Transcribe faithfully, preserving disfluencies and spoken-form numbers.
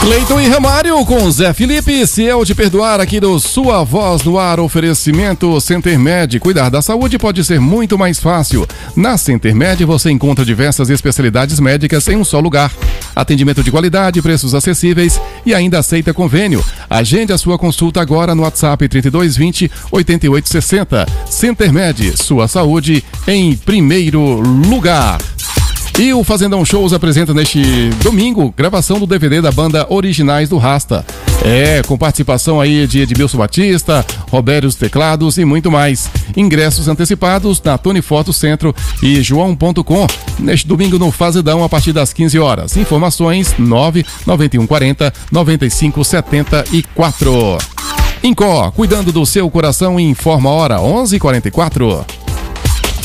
Cleiton e Ramário com Zé Felipe. Se eu te perdoar, aqui do Sua Voz no Ar, oferecimento CenterMed. Cuidar da saúde pode ser muito mais fácil. Na CenterMed você encontra diversas especialidades médicas em um só lugar. Atendimento de qualidade, preços acessíveis e ainda aceita convênio. Agende a sua consulta agora no WhatsApp trinta e dois vinte, oitenta e oito sessenta. CenterMed, sua saúde em primeiro lugar. E o Fazendão Shows apresenta neste domingo gravação do D V D da banda Originais do Rasta. É, com participação aí de Edmilson Batista, Robério os Teclados e muito mais. Ingressos antecipados na Tony Foto Centro e João ponto com. Neste domingo no Fazendão a partir das quinze horas. Informações nove nove um quatro zero nove cinco sete quatro. Incó, cuidando do seu coração, informa a hora onze e quarenta e quatro.